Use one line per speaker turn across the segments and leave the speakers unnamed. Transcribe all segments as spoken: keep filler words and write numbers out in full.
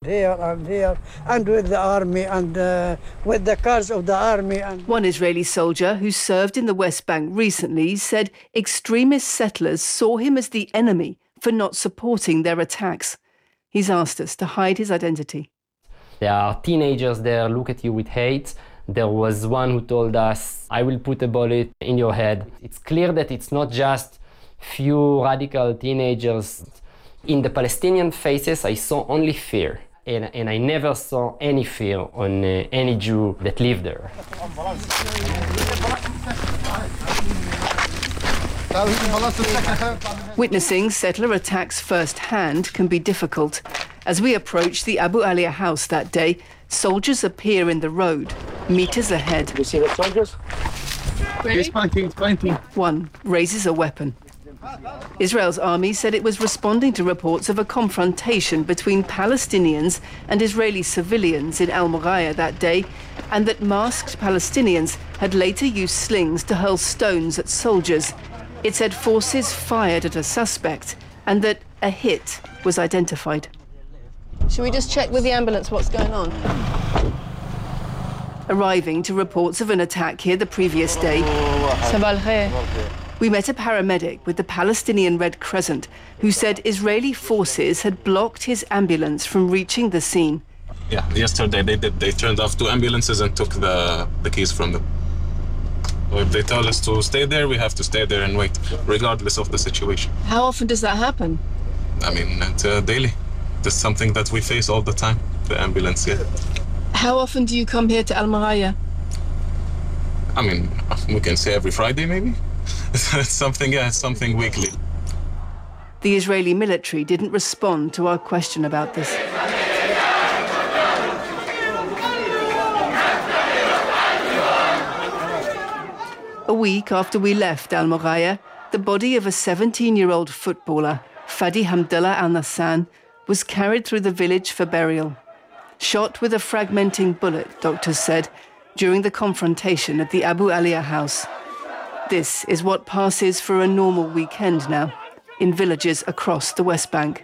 here and here, and with the army and uh, with the cars of the army. And
one Israeli soldier who served in the West Bank recently said extremist settlers saw him as the enemy for not supporting their attacks. He's asked us to hide his identity.
There are teenagers there, look at you with hate. There was one who told us, I will put a bullet in your head. It's clear that it's not just few radical teenagers. In the Palestinian faces, I saw only fear. And, and I never saw any fear on uh, any Jew that lived there.
Witnessing settler attacks firsthand can be difficult. As we approach the Abu Aliyah house that day, soldiers appear in the road, meters ahead.
You see the soldiers?
Really?
It's pointing, it's pointing.
One raises a weapon. Israel's army said it was responding to reports of a confrontation between Palestinians and Israeli civilians in Al Muraya that day, and that masked Palestinians had later used slings to hurl stones at soldiers. It said forces fired at a suspect and that a hit was identified.
Should we just check with the ambulance what's going on?
Arriving to reports of an attack here the previous day, we met a paramedic with the Palestinian Red Crescent who said Israeli forces had blocked his ambulance from reaching the scene.
Yeah, yesterday they did. They turned off two ambulances and took the, the keys from them. So if they tell us to stay there, we have to stay there and wait, regardless of the situation.
How often does that happen?
I mean, it's uh, daily. This is something that we face all the time, the ambulance, yeah.
How often do you come here to Al Muraya?
I mean, we can say every Friday, maybe? It's something, yeah, it's something weekly.
The Israeli military didn't respond to our question about this. A week after we left Al Muraya, the body of a seventeen-year-old footballer, Fadi Hamdallah Al Nassan, was carried through the village for burial. Shot with a fragmenting bullet, doctors said, during the confrontation at the Abu Aliyah house. This is what passes for a normal weekend now in villages across the West Bank.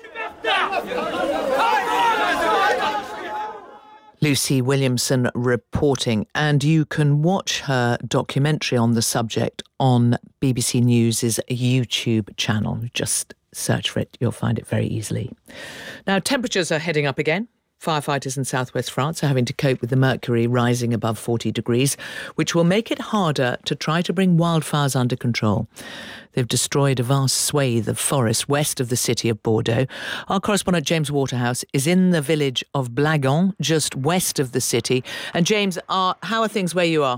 Lucy Williamson reporting, and you can watch her documentary on the subject on B B C News' YouTube channel. Just search for it, you'll find it very easily. Now, temperatures are heading up again. Firefighters in southwest France are having to cope with the mercury rising above forty degrees, which will make it harder to try to bring wildfires under control. They've destroyed a vast swathe of forest west of the city of Bordeaux. Our correspondent James Waterhouse is in the village of Blagon, just west of the city. And James, are, how are things where you are?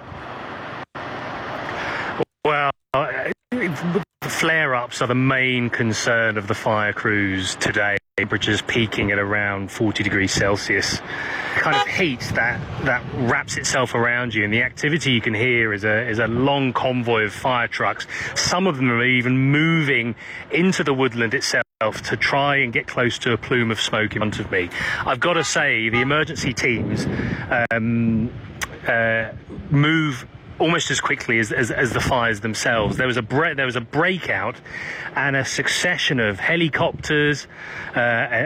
Well, flare-ups are the main concern of the fire crews today. Temperatures peaking at around forty degrees Celsius. Kind of heat that that wraps itself around you, and the activity you can hear is a is a long convoy of fire trucks. Some of them are even moving into the woodland itself to try and get close to a plume of smoke in front of me. I've got to say, the emergency teams um, uh, move almost as quickly as, as, as the fires themselves. There was a bre- there was a breakout and a succession of helicopters, uh,